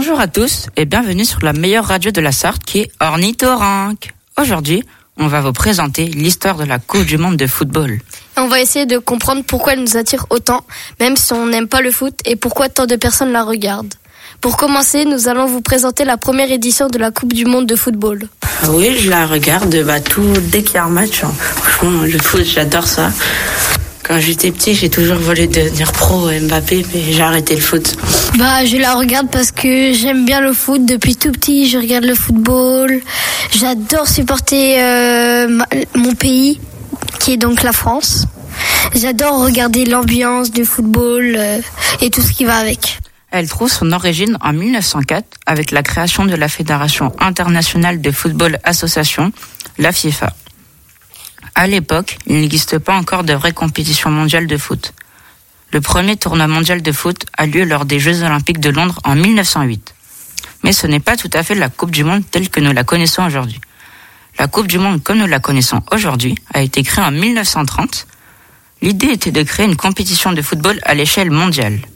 Bonjour à tous et bienvenue sur la meilleure radio de la Sarthe qui est Ornithorynque. Aujourd'hui, on va vous présenter l'histoire de la Coupe du Monde de football. On va essayer de comprendre pourquoi elle nous attire autant, même si on n'aime pas le foot, et pourquoi tant de personnes la regardent. Pour commencer, nous allons vous présenter la première édition de la Coupe du Monde de football. Oui, je la regarde dès qu'il y a un match. Franchement, le foot, j'adore ça. Quand j'étais petit, j'ai toujours voulu devenir pro Mbappé, mais j'ai arrêté le foot. Je la regarde parce que j'aime bien le foot. Depuis tout petit, je regarde le football. J'adore supporter mon pays, qui est donc la France. J'adore regarder l'ambiance du football et tout ce qui va avec. Elle trouve son origine en 1904 avec la création de la Fédération internationale de football association, la FIFA. À l'époque, il n'existe pas encore de vraie compétition mondiale de foot. Le premier tournoi mondial de foot a lieu lors des Jeux Olympiques de Londres en 1908. Mais ce n'est pas tout à fait la Coupe du Monde telle que nous la connaissons aujourd'hui. La Coupe du Monde comme nous la connaissons aujourd'hui a été créée en 1930. L'idée était de créer une compétition de football à l'échelle mondiale.